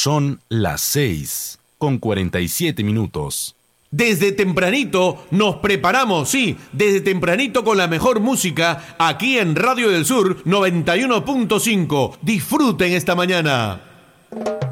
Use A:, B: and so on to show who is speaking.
A: Son las 6:47.
B: Desde tempranito nos preparamos, sí, desde tempranito con la mejor música aquí en Radio del Sur 91.5. Disfruten esta mañana.